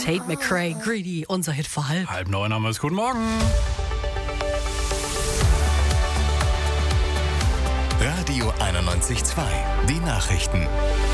Tate McRae, Greedy, unser Hit vor halb. 8:30 haben wir es. Guten Morgen. Radio 91.2, die Nachrichten.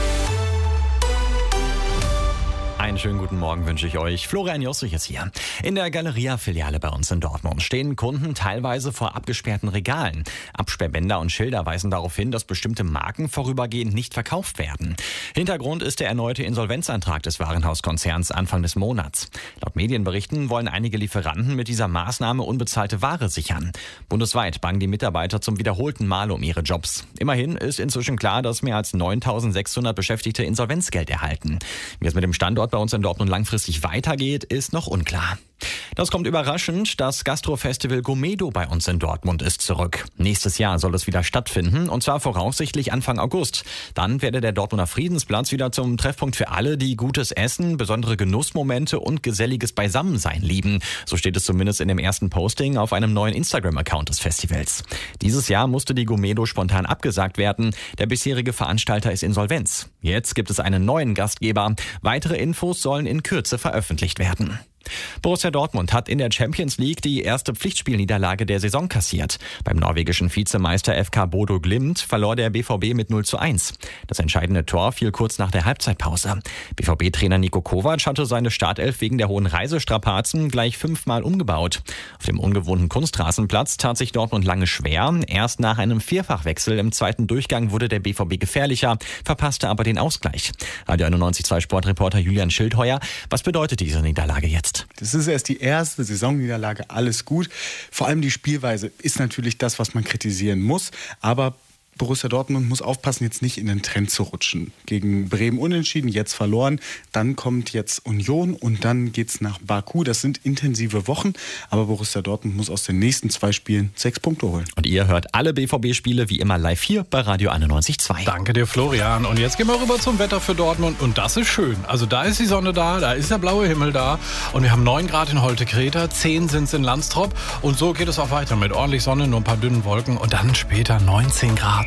Einen schönen guten Morgen wünsche ich euch. Florian Jostrich ist hier. In der Galeria-Filiale bei uns in Dortmund stehen Kunden teilweise vor abgesperrten Regalen. Absperrbänder und Schilder weisen darauf hin, dass bestimmte Marken vorübergehend nicht verkauft werden. Hintergrund ist der erneute Insolvenzantrag des Warenhauskonzerns Anfang des Monats. Laut Medienberichten wollen einige Lieferanten mit dieser Maßnahme unbezahlte Ware sichern. Bundesweit bangen die Mitarbeiter zum wiederholten Mal um ihre Jobs. Immerhin ist inzwischen klar, dass mehr als 9.600 Beschäftigte Insolvenzgeld erhalten. Wie es mit dem Standort bei uns in Dortmund langfristig weitergeht, ist noch unklar. Das kommt überraschend. Das Gastrofestival Gourmedo bei uns in Dortmund ist zurück. Nächstes Jahr soll es wieder stattfinden, und zwar voraussichtlich Anfang August. Dann werde der Dortmunder Friedensplatz wieder zum Treffpunkt für alle, die gutes Essen, besondere Genussmomente und geselliges Beisammensein lieben. So steht es zumindest in dem ersten Posting auf einem neuen Instagram-Account des Festivals. Dieses Jahr musste die Gourmedo spontan abgesagt werden. Der bisherige Veranstalter ist insolvenz. Jetzt gibt es einen neuen Gastgeber. Weitere Infos sollen in Kürze veröffentlicht werden. Borussia Dortmund hat in der Champions League die erste Pflichtspielniederlage der Saison kassiert. Beim norwegischen Vizemeister FK Bodo Glimt verlor der BVB mit 0:1. Das entscheidende Tor fiel kurz nach der Halbzeitpause. BVB-Trainer Niko Kovac hatte seine Startelf wegen der hohen Reisestrapazen gleich 5-mal umgebaut. Auf dem ungewohnten Kunstrasenplatz tat sich Dortmund lange schwer. Erst nach einem Vierfachwechsel im zweiten Durchgang wurde der BVB gefährlicher, verpasste aber den Ausgleich. Radio 91.2 Sportreporter Julian Schildheuer, was bedeutet diese Niederlage jetzt? Das ist erst die erste Saisonniederlage, alles gut. Vor allem die Spielweise ist natürlich das, was man kritisieren muss. Aber Borussia Dortmund muss aufpassen, jetzt nicht in den Trend zu rutschen. Gegen Bremen unentschieden, jetzt verloren. Dann kommt jetzt Union und dann geht's nach Baku. Das sind intensive Wochen, aber Borussia Dortmund muss aus den nächsten 2 Spielen 6 Punkte holen. Und ihr hört alle BVB-Spiele wie immer live hier bei Radio 91.2. Danke dir, Florian. Und jetzt gehen wir rüber zum Wetter für Dortmund. Und das ist schön. Also da ist die Sonne da ist der blaue Himmel da. Und wir haben 9 Grad in Holte-Kreta, 10 sind es in Landstrop. Und so geht es auch weiter mit ordentlich Sonne, nur ein paar dünnen Wolken. Und dann später 19 Grad.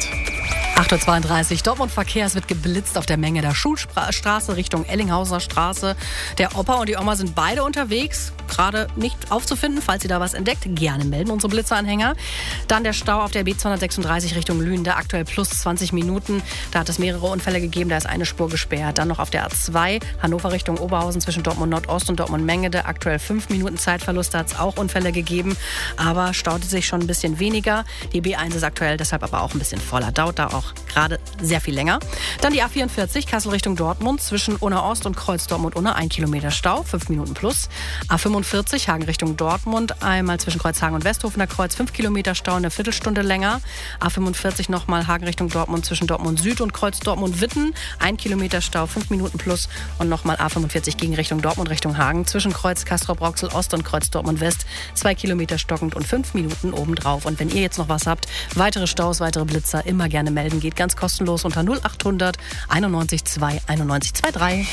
8:32 Uhr, Dortmund Verkehr, es wird geblitzt auf der Menge der Schulstraße Richtung Ellinghauser Straße. Der Opa und die Oma sind beide unterwegs, gerade nicht aufzufinden. Falls ihr da was entdeckt, gerne melden, unsere Blitzeranhänger. Dann der Stau auf der B236 Richtung Lünen, aktuell plus 20 Minuten. Da hat es mehrere Unfälle gegeben, da ist eine Spur gesperrt. Dann noch auf der A2, Hannover Richtung Oberhausen zwischen Dortmund Nordost und Dortmund Mengede, aktuell 5 Minuten Zeitverlust, da hat es auch Unfälle gegeben, aber staute sich schon ein bisschen weniger. Die B1 ist aktuell deshalb aber auch ein bisschen voller, dauert da auch gerade sehr viel länger. Dann die A44, Kassel Richtung Dortmund, zwischen Unna Ost und Kreuz Dortmund-Unna, 1 Kilometer Stau, 5 Minuten plus. A45, Hagen Richtung Dortmund, einmal zwischen Kreuzhagen und Westhofener Kreuz, 5 Kilometer Stau, eine Viertelstunde länger. A45 nochmal Hagen Richtung Dortmund, zwischen Dortmund Süd und Kreuz Dortmund-Witten, 1 Kilometer Stau, 5 Minuten plus. Und nochmal A45 gegen Richtung Dortmund, Richtung Hagen, zwischen Kreuz Castrop-Rauxel Ost und Kreuz Dortmund West, 2 Kilometer stockend und 5 Minuten obendrauf. Und wenn ihr jetzt noch was habt, weitere Staus, weitere Blitzer, immer gerne melden. Geht ganz kostenlos unter 0800 91 2 91 23.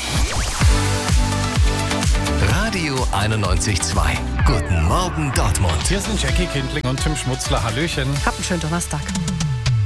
Radio 91.2. Guten Morgen Dortmund. Hier sind Jackie Kindling und Tim Schmutzler. Hallöchen. Habt einen schönen Donnerstag.